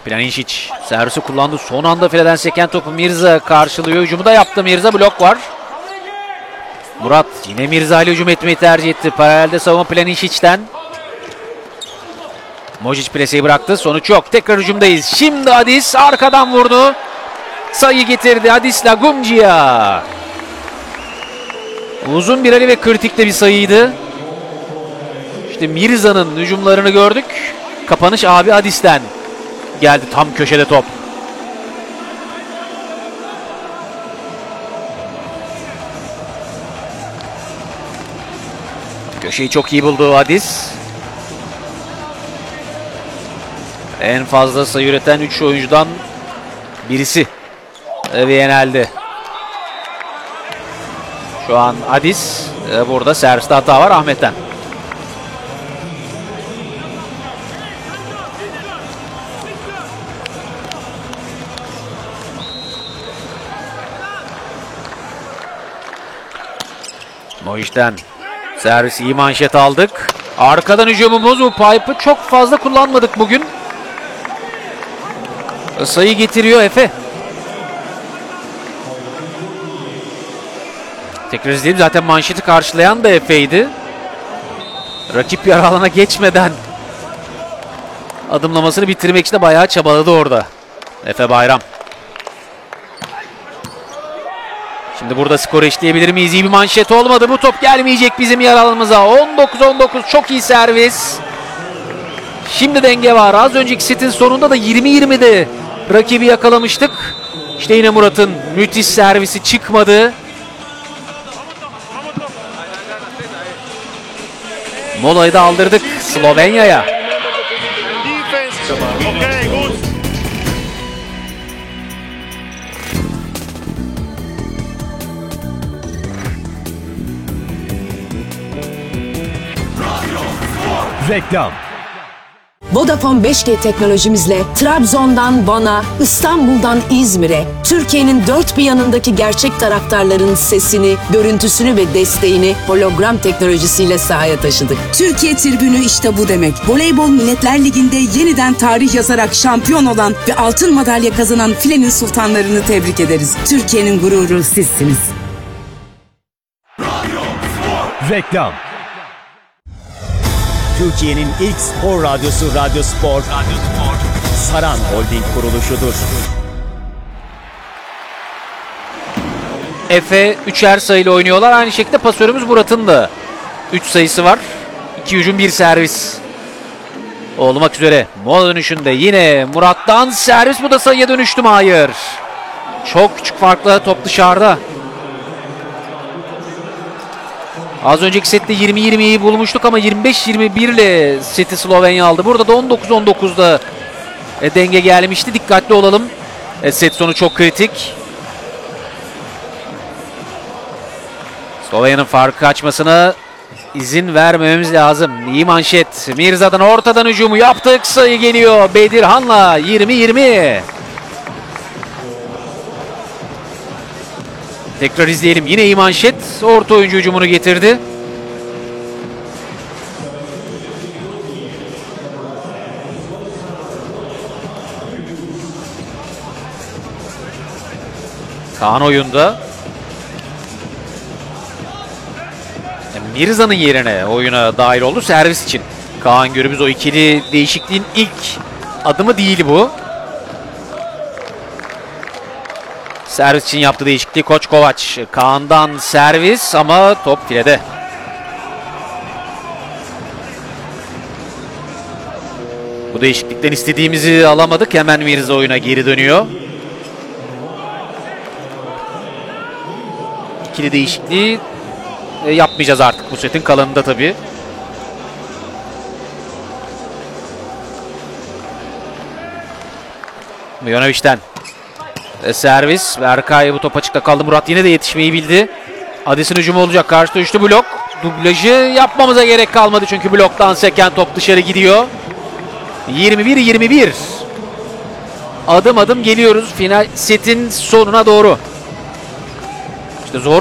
Planinšić servisi kullandı. Son anda fileden seken topu Mirza karşılıyor. Hücumu da yaptı Mirza. Blok var. Murat yine Mirza ile hücum etmeyi tercih etti. Paralelde savunma Planinšić'ten. Mojić plaseyi bıraktı. Sonuç yok. Tekrar hücumdayız. Şimdi Adis arkadan vurdu. Sayı getirdi Adis Lagumdzija. Uzun bir ali ve kritikte bir sayıydı. İşte Mirza'nın hücumlarını gördük. Kapanış abi Adis'ten geldi. Tam köşede top. Köşeyi çok iyi buldu Adis. En fazla sayı üreten 3 oyuncudan birisi Viyanel'de. Şu an Adis. Burada serviste hata var Ahmet'ten. Mojić'ten servis, iyi manşet aldık. Arkadan hücumumuz, bu pipe'ı çok fazla kullanmadık bugün. Sayı getiriyor Efe. Tekrar izleyelim, zaten manşeti karşılayan da Efe'ydi. Rakip yarı alana geçmeden adımlamasını bitirmek için de bayağı çabaladı orada Efe Bayram. Şimdi burada skoru eşleyebilir miyiz? İyi bir manşet olmadı. Bu top gelmeyecek bizim yer alanımıza. 19-19 çok iyi servis. Şimdi denge var. Az önceki setin sonunda da 20-20'de rakibi yakalamıştık. İşte yine Murat'ın müthiş servisi çıkmadı. Molayı da aldırdık Slovenya'ya. Reklam. Vodafone 5G teknolojimizle Trabzon'dan Van'a, İstanbul'dan İzmir'e, Türkiye'nin dört bir yanındaki gerçek taraftarların sesini, görüntüsünü ve desteğini hologram teknolojisiyle sahaya taşıdık. Türkiye tribünü işte bu demek. Voleybol Milletler Ligi'nde yeniden tarih yazarak şampiyon olan ve altın madalya kazanan filenin sultanlarını tebrik ederiz. Türkiye'nin gururu sizsiniz. Reklam. Türkiye'nin ilk spor radyosu Radyo Spor, Saran Holding kuruluşudur. Efe 3'er sayıyla oynuyorlar. Aynı şekilde pasörümüz Murat'ın da 3 sayısı var. 2 hücum 1 servis olmak üzere. Mola dönüşünde yine Murat'tan servis. Bu da sayıya dönüştü mü? Hayır. Çok küçük farkla top dışarıda. Az önceki sette 20-20'yi bulmuştuk ama 25-21 ile seti Slovenya aldı. Burada da 19-19'da denge gelmişti. Dikkatli olalım. Set sonu çok kritik. Slovenya'nın farkı açmasına izin vermememiz lazım. İyi manşet. Mirza'dan ortadan hücumu yaptık. Sayı geliyor Bedirhan'la 20-20. Tekrar izleyelim. Yine iyi manşet. Orta oyuncu hücumunu getirdi. Kaan oyunda. Mirza'nın yerine oyuna dahil oldu servis için. Kaan Gürbüz, o ikili değişikliğin ilk adımı değil bu. Servis için yaptığı değişikliği Koç Kovaç. Kaan'dan servis ama top filede. Bu değişiklikten istediğimizi alamadık. Hemen Mirza oyuna geri dönüyor. İkili değişikliği yapmayacağız artık bu setin kalanında tabii. Mijonovic'ten servis. Berkay, bu top açıkta kaldı. Murat yine de yetişmeyi bildi. Adis'in hücumu olacak. Karşıda üçlü blok. Dublajı yapmamıza gerek kalmadı çünkü bloktan seken top dışarı gidiyor. 21-21. Adım adım geliyoruz final setin sonuna doğru. İşte zor